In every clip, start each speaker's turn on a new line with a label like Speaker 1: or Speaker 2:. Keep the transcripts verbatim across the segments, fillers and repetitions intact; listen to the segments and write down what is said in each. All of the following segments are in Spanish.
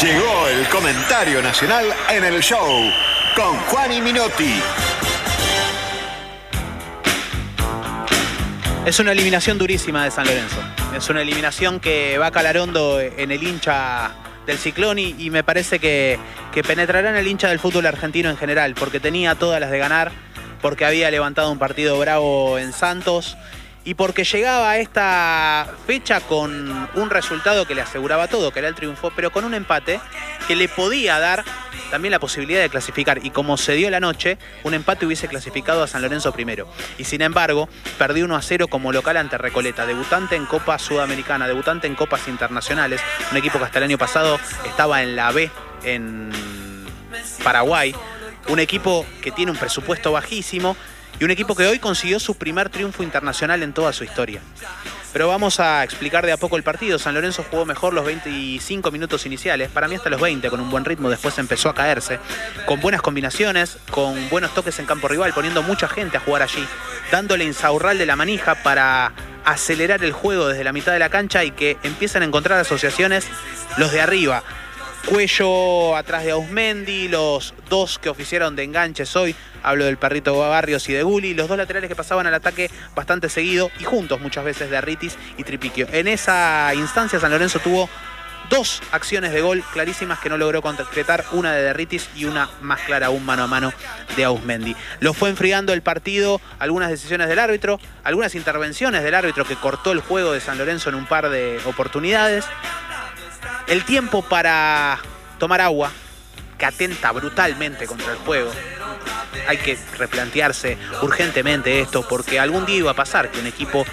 Speaker 1: Llegó el comentario nacional en el show con Juan y Minotti.
Speaker 2: Es una eliminación durísima de San Lorenzo. Es una eliminación que va a calar hondo en el hincha del Ciclón y, y me parece que, que penetrará en el hincha del fútbol argentino en general, porque tenía todas las de ganar, porque había levantado un partido bravo en Santos y porque llegaba a esta fecha con un resultado que le aseguraba todo, que era el triunfo, pero con un empate que le podía dar también la posibilidad de clasificar. Y como se dio la noche, un empate hubiese clasificado a San Lorenzo primero. Y sin embargo, perdió uno a cero como local ante Recoleta, debutante en Copa Sudamericana, debutante en Copas Internacionales, un equipo que hasta el año pasado estaba en la B en Paraguay, un equipo que tiene un presupuesto bajísimo y un equipo que hoy consiguió su primer triunfo internacional en toda su historia. Pero vamos a explicar de a poco el partido. San Lorenzo jugó mejor los veinticinco minutos iniciales, para mí hasta los veinte, con un buen ritmo, después empezó a caerse, con buenas combinaciones, con buenos toques en campo rival, poniendo mucha gente a jugar allí, dándole Insaurral de la manija para acelerar el juego desde la mitad de la cancha y que empiezan a encontrar asociaciones los de arriba. Cuello atrás de Auzmendi, los dos que oficiaron de enganches hoy, hablo del Perrito Barrios y de Gulli, los dos laterales que pasaban al ataque bastante seguido y juntos muchas veces de Arritis y Tripiquio. En esa instancia San Lorenzo tuvo dos acciones de gol clarísimas que no logró concretar, una de Arritis y una más clara aún mano a mano de Auzmendi. Lo fue enfriando el partido, algunas decisiones del árbitro, algunas intervenciones del árbitro que cortó el juego de San Lorenzo en un par de oportunidades. El tiempo para tomar agua, que atenta brutalmente contra el juego. Hay que replantearse urgentemente esto, porque algún día iba a pasar que un equipo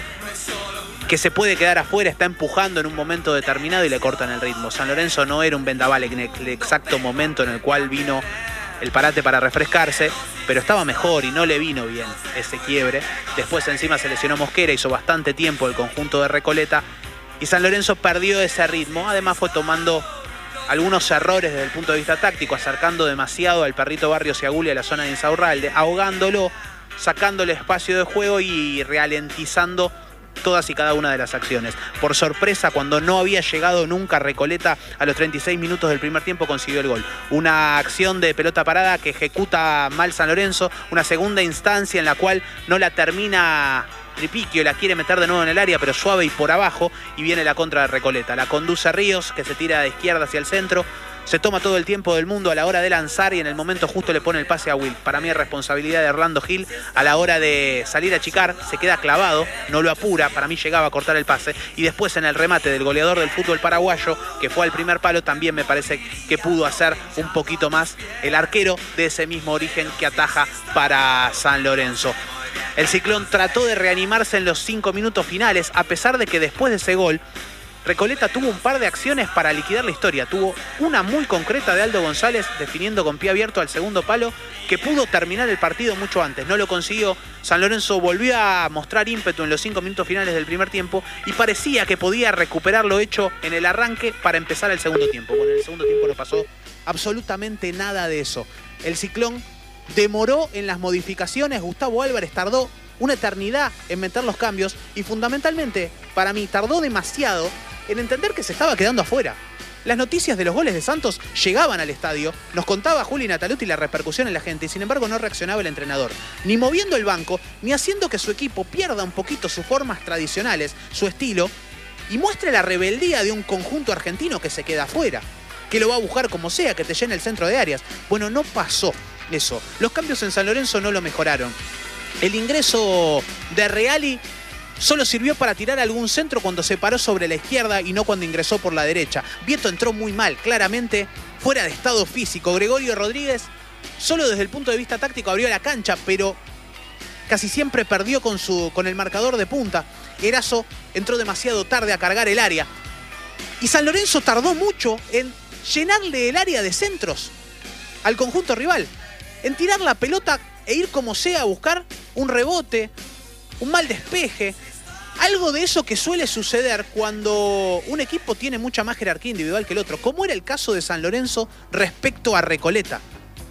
Speaker 2: que se puede quedar afuera está empujando en un momento determinado y le cortan el ritmo. San Lorenzo no era un vendaval en el exacto momento en el cual vino el parate para refrescarse, pero estaba mejor y no le vino bien ese quiebre. Después encima se lesionó Mosquera, hizo bastante tiempo el conjunto de Recoleta y San Lorenzo perdió ese ritmo. Además fue tomando algunos errores desde el punto de vista táctico, acercando demasiado al Perrito Barrios y a Gulli a la zona de Insaurralde, ahogándolo, sacándole espacio de juego y ralentizando todas y cada una de las acciones. Por sorpresa, cuando no había llegado nunca Recoleta, a los treinta y seis minutos del primer tiempo consiguió el gol. Una acción de pelota parada que ejecuta mal San Lorenzo, una segunda instancia en la cual no la termina Tripiquio, la quiere meter de nuevo en el área, pero suave y por abajo, y viene la contra de Recoleta. La conduce Ríos, que se tira de izquierda hacia el centro, se toma todo el tiempo del mundo a la hora de lanzar y en el momento justo le pone el pase a Will. Para mí es responsabilidad de Orlando Gil a la hora de salir a achicar, se queda clavado, no lo apura, para mí llegaba a cortar el pase, y después en el remate del goleador del fútbol paraguayo, que fue al primer palo, también me parece que pudo hacer un poquito más el arquero de ese mismo origen que ataja para San Lorenzo. El Ciclón trató de reanimarse en los cinco minutos finales, a pesar de que después de ese gol, Recoleta tuvo un par de acciones para liquidar la historia. Tuvo una muy concreta de Aldo González definiendo con pie abierto al segundo palo, que pudo terminar el partido mucho antes. No lo consiguió. San Lorenzo volvió a mostrar ímpetu en los cinco minutos finales del primer tiempo y parecía que podía recuperar lo hecho en el arranque para empezar el segundo tiempo. Bueno, en el segundo tiempo no pasó absolutamente nada de eso. El Ciclón demoró en las modificaciones. Gustavo Álvarez tardó una eternidad en meter los cambios y fundamentalmente, para mí, tardó demasiado en entender que se estaba quedando afuera. Las noticias de los goles de Santos llegaban al estadio, nos contaba Juli Nataluti la repercusión en la gente y sin embargo no reaccionaba el entrenador, ni moviendo el banco, ni haciendo que su equipo pierda un poquito sus formas tradicionales, su estilo, y muestre la rebeldía de un conjunto argentino que se queda afuera, que lo va a buscar como sea, que te llene el centro de áreas. Bueno, no pasó eso. Los cambios en San Lorenzo no lo mejoraron. El ingreso de Reali solo sirvió para tirar algún centro cuando se paró sobre la izquierda y no cuando ingresó por la derecha. Vieto entró muy mal, claramente fuera de estado físico. Gregorio Rodríguez, solo desde el punto de vista táctico, abrió la cancha, pero casi siempre perdió con, su, con el marcador de punta. Erazo entró demasiado tarde a cargar el área. Y San Lorenzo tardó mucho en llenarle el área de centros al conjunto rival, en tirar la pelota e ir como sea a buscar un rebote, un mal despeje, algo de eso que suele suceder cuando un equipo tiene mucha más jerarquía individual que el otro, como era el caso de San Lorenzo respecto a Recoleta.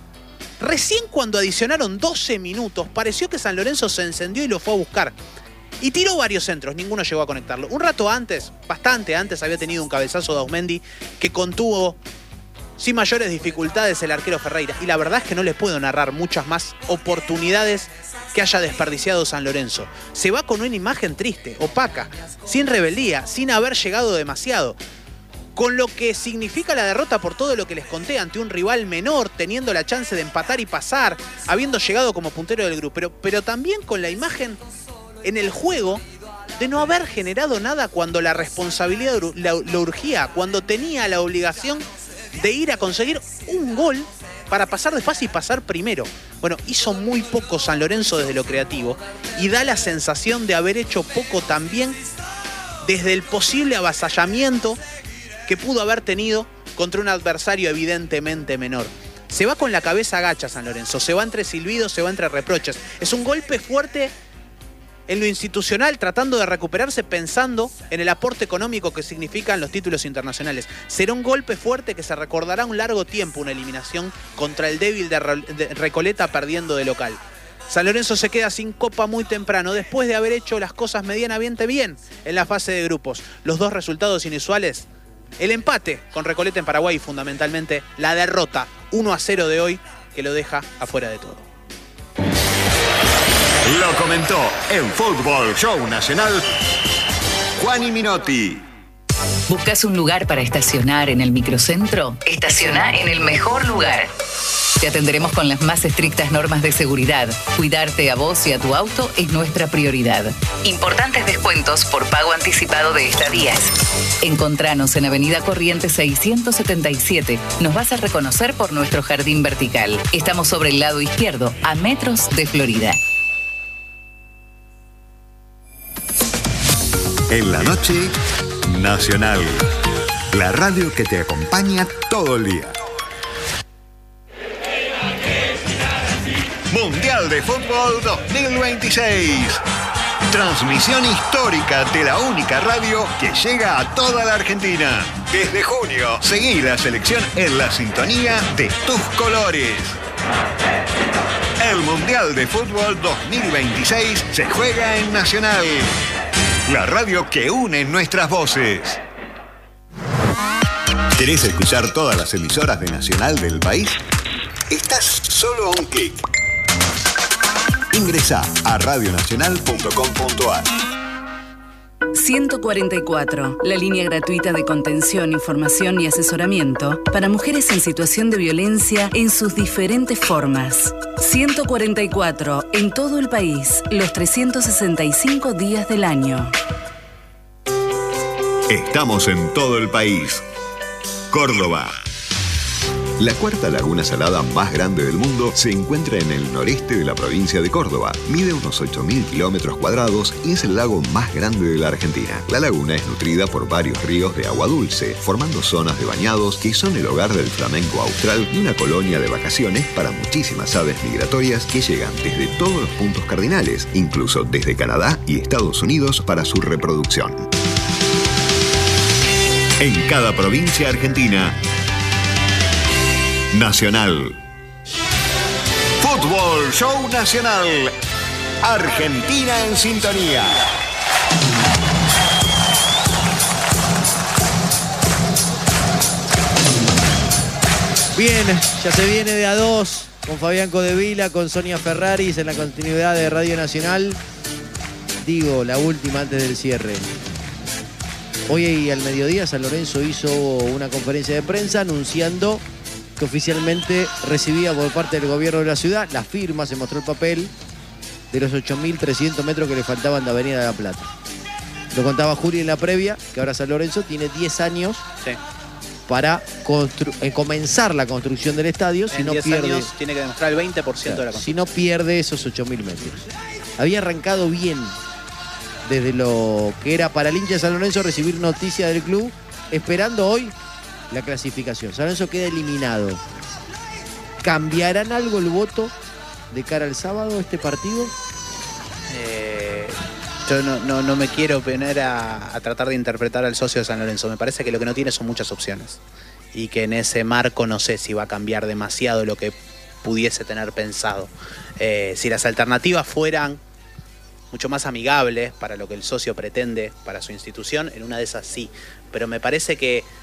Speaker 2: Recién cuando adicionaron doce minutos, pareció que San Lorenzo se encendió y lo fue a buscar. Y tiró varios centros, ninguno llegó a conectarlo. Un rato antes, bastante antes, había tenido un cabezazo de Auzmendi que contuvo sin mayores dificultades el arquero Ferreira. Y la verdad es que no les puedo narrar muchas más oportunidades que haya desperdiciado San Lorenzo. Se va con una imagen triste, opaca, sin rebeldía, sin haber llegado demasiado. Con lo que significa la derrota por todo lo que les conté ante un rival menor, teniendo la chance de empatar y pasar, habiendo llegado como puntero del grupo. Pero, pero también con la imagen en el juego de no haber generado nada cuando la responsabilidad lo, lo urgía, cuando tenía la obligación de ir a conseguir un gol para pasar de fase y pasar primero. Bueno, hizo muy poco San Lorenzo desde lo creativo y da la sensación de haber hecho poco también desde el posible avasallamiento que pudo haber tenido contra un adversario evidentemente menor. Se va con la cabeza agacha San Lorenzo, se va entre silbidos, se va entre reproches. Es un golpe fuerte en lo institucional, tratando de recuperarse, pensando en el aporte económico que significan los títulos internacionales. Será un golpe fuerte que se recordará un largo tiempo, una eliminación contra el débil de, Re de Recoleta perdiendo de local. San Lorenzo se queda sin copa muy temprano, después de haber hecho las cosas medianamente bien en la fase de grupos. Los dos resultados inusuales: el empate con Recoleta en Paraguay y fundamentalmente la derrota uno a cero de hoy, que lo deja afuera de todo.
Speaker 1: Lo comentó en Fútbol Show Nacional Juani Minotti.
Speaker 3: ¿Buscas un lugar para estacionar en el microcentro? Estaciona en el mejor lugar. Te atenderemos con las más estrictas normas de seguridad. Cuidarte a vos y a tu auto es nuestra prioridad. Importantes descuentos por pago anticipado de estadías. Encontranos en Avenida Corrientes seiscientos setenta y siete. Nos vas a reconocer por nuestro jardín vertical. Estamos sobre el lado izquierdo, a metros de Florida.
Speaker 1: En la noche, Nacional. La radio que te acompaña todo el día. Mundial de Fútbol dos mil veintiséis. Transmisión histórica de la única radio que llega a toda la Argentina. Desde junio, seguí la selección en la sintonía de tus colores. El Mundial de Fútbol dos mil veintiséis se juega en Nacional. La radio que une nuestras voces. ¿Querés escuchar todas las emisoras de Nacional del país? Estás solo a un clic. Ingresá a radio nacional punto com punto a r.
Speaker 3: ciento cuarenta y cuatro, la línea gratuita de contención, información y asesoramiento para mujeres en situación de violencia en sus diferentes formas. ciento cuarenta y cuatro, en todo el país, los trescientos sesenta y cinco días del año.
Speaker 1: Estamos en todo el país. Córdoba. La cuarta laguna salada más grande del mundo se encuentra en el noreste de la provincia de Córdoba. Mide unos ocho mil kilómetros cuadrados y es el lago más grande de la Argentina. La laguna es nutrida por varios ríos de agua dulce, formando zonas de bañados que son el hogar del flamenco austral y una colonia de vacaciones para muchísimas aves migratorias que llegan desde todos los puntos cardinales, incluso desde Canadá y Estados Unidos para su reproducción. En cada provincia argentina, Nacional. Fútbol Show Nacional. Argentina en sintonía.
Speaker 4: Bien, ya se viene de a dos con Fabián Codevila, con Sonia Ferraris en la continuidad de Radio Nacional. Digo, la última antes del cierre. Hoy al mediodía San Lorenzo hizo una conferencia de prensa anunciando que oficialmente recibía por parte del gobierno de la ciudad la firma, se mostró el papel, de los ocho mil trescientos metros que le faltaban de Avenida de la Plata. Lo contaba Juli en la previa, que ahora San Lorenzo tiene diez años sí. para eh, comenzar la construcción del estadio.
Speaker 2: En
Speaker 4: si no
Speaker 2: diez
Speaker 4: pierde,
Speaker 2: años tiene que demostrar el veinte por ciento
Speaker 4: claro,
Speaker 2: de la
Speaker 4: si
Speaker 2: construcción.
Speaker 4: no pierde esos ocho mil metros. Había arrancado bien desde lo que era para el hincha de San Lorenzo recibir noticia del club, esperando hoy la clasificación. San Lorenzo queda eliminado. ¿Cambiarán algo el voto de cara al sábado, este partido?
Speaker 2: Eh, yo no, no, no me quiero poner a, a tratar de interpretar al socio de San Lorenzo. Me parece que lo que no tiene son muchas opciones. Y que en ese marco no sé si va a cambiar demasiado lo que pudiese tener pensado. Eh, si las alternativas fueran mucho más amigables para lo que el socio pretende para su institución, en una de esas sí. Pero me parece que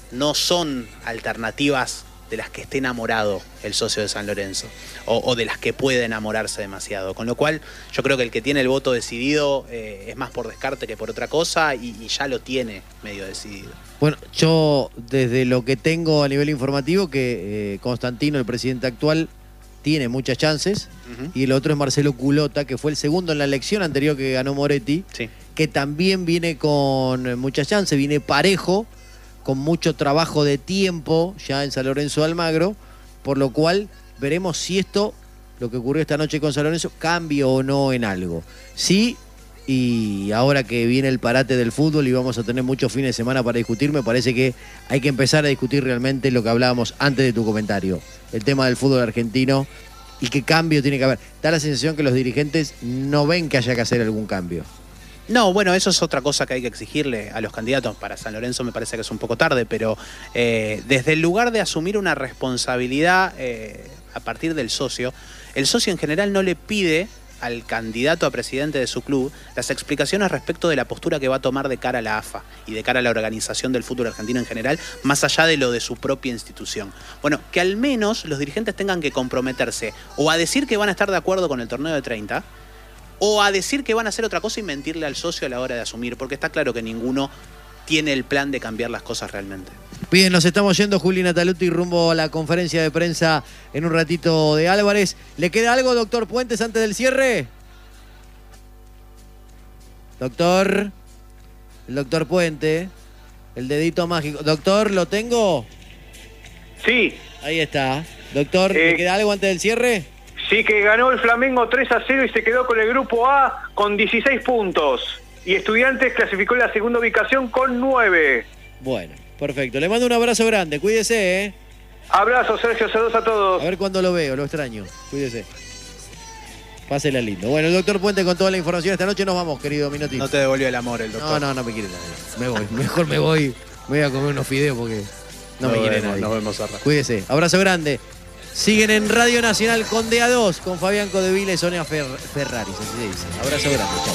Speaker 2: no son alternativas de las que esté enamorado el socio de San Lorenzo o, o de las que puede enamorarse demasiado. Con lo cual yo creo que el que tiene el voto decidido eh, es más por descarte que por otra cosa y, y ya lo tiene medio decidido.
Speaker 4: Bueno, yo desde lo que tengo a nivel informativo que eh, Constantino, el presidente actual, tiene muchas chances, uh-huh. y el otro es Marcelo Culota, que fue el segundo en la elección anterior que ganó Moretti,
Speaker 2: sí.
Speaker 4: que también viene con muchas chances, viene parejo, con mucho trabajo de tiempo ya en San Lorenzo de Almagro, por lo cual veremos si esto, lo que ocurrió esta noche con San Lorenzo, cambia o no en algo. Sí, y ahora que viene el parate del fútbol y vamos a tener muchos fines de semana para discutir, me parece que hay que empezar a discutir realmente lo que hablábamos antes de tu comentario, el tema del fútbol argentino y qué cambio tiene que haber. Da la sensación que los dirigentes no ven que haya que hacer algún cambio.
Speaker 2: No, bueno, eso es otra cosa que hay que exigirle a los candidatos. Para San Lorenzo me parece que es un poco tarde, pero eh, desde el lugar de asumir una responsabilidad eh, a partir del socio, el socio en general no le pide al candidato a presidente de su club las explicaciones respecto de la postura que va a tomar de cara a la A F A y de cara a la organización del fútbol argentino en general, más allá de lo de su propia institución. Bueno, que al menos los dirigentes tengan que comprometerse o a decir que van a estar de acuerdo con el torneo de treinta, o a decir que van a hacer otra cosa y mentirle al socio a la hora de asumir, porque está claro que ninguno tiene el plan de cambiar las cosas realmente.
Speaker 4: Bien, nos estamos yendo, Juli Nataluti, rumbo a la conferencia de prensa en un ratito de Álvarez. ¿Le queda algo, doctor Puentes, antes del cierre? Doctor, el doctor Puente, el dedito mágico. Doctor, ¿lo tengo?
Speaker 5: Sí.
Speaker 4: Ahí está. Doctor,
Speaker 5: eh...
Speaker 4: ¿le queda algo antes del cierre?
Speaker 5: Sí, que ganó el Flamengo tres a cero y se quedó con el grupo A con dieciséis puntos. Y Estudiantes clasificó en la segunda ubicación con nueve.
Speaker 4: Bueno, perfecto. Le mando un abrazo grande. Cuídese, ¿eh?
Speaker 5: Abrazo, Sergio. Saludos a todos.
Speaker 4: A ver cuándo lo veo, lo extraño. Cuídese. Pásela lindo. Bueno, el doctor Puente con toda la información. Esta noche nos vamos, querido Minotti.
Speaker 2: No te devolvió el amor el doctor.
Speaker 4: No, no, no me quiere nadie. Me voy. Mejor me voy. Me voy a comer unos fideos porque no, no me quiere
Speaker 2: vemos,
Speaker 4: nadie.
Speaker 2: Nos vemos, Arra.
Speaker 4: Cuídese. Abrazo grande. Siguen en Radio Nacional con D A dos, con Fabián Codevila y Sonia Fer Ferraris, así se dice. Abrazo grande, chao.